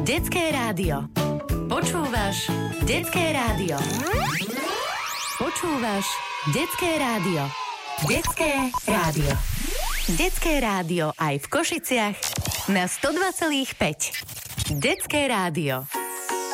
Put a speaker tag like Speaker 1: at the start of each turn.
Speaker 1: Detské rádio. Počúvaš Detské rádio. Počúvaš Detské rádio. Detské rádio. Detské rádio aj v Košiciach na 102,5. Detské rádio.